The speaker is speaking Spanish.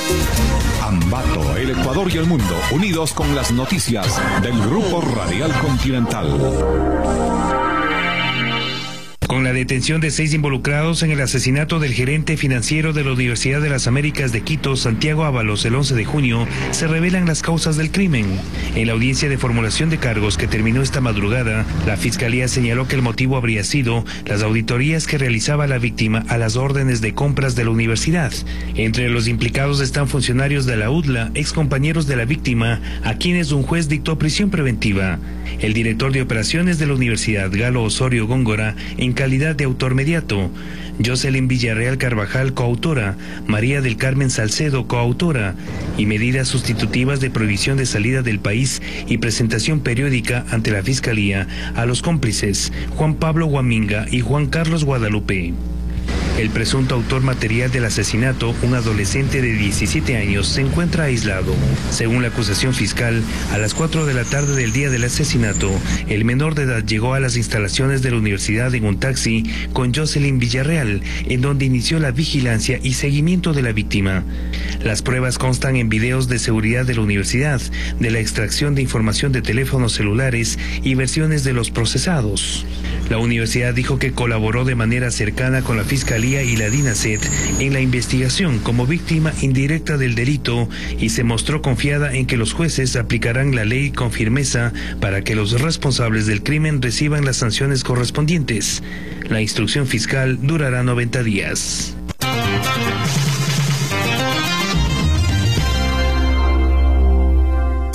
Ambato, el Ecuador y el mundo, unidos con las noticias del Grupo Radial Continental. Con la detención de 6 involucrados en el asesinato del gerente financiero de la Universidad de las Américas de Quito, Santiago Ábalos, el 11 de junio, se revelan las causas del crimen. En la audiencia de formulación de cargos que terminó esta madrugada, la Fiscalía señaló que el motivo habría sido las auditorías que realizaba la víctima a las órdenes de compras de la universidad. Entre los implicados están funcionarios de la UDLA, excompañeros de la víctima, a quienes un juez dictó prisión preventiva. El director de operaciones de la universidad, Galo Osorio Góngora, en calidad de autor mediato, Jocelyn Villarreal Carvajal, coautora, María del Carmen Salcedo, coautora, y medidas sustitutivas de prohibición de salida del país y presentación periódica ante la Fiscalía a los cómplices Juan Pablo Guaminga y Juan Carlos Guadalupe. El presunto autor material del asesinato, un adolescente de 17 años, se encuentra aislado. Según la acusación fiscal, a las 4 de la tarde del día del asesinato, el menor de edad llegó a las instalaciones de la universidad en un taxi con Jocelyn Villarreal, en donde inició la vigilancia y seguimiento de la víctima. Las pruebas constan en videos de seguridad de la universidad, de la extracción de información de teléfonos celulares y versiones de los procesados. La universidad dijo que colaboró de manera cercana con la Fiscalía y la DINASET en la investigación como víctima indirecta del delito y se mostró confiada en que los jueces aplicarán la ley con firmeza para que los responsables del crimen reciban las sanciones correspondientes. La instrucción fiscal durará 90 días.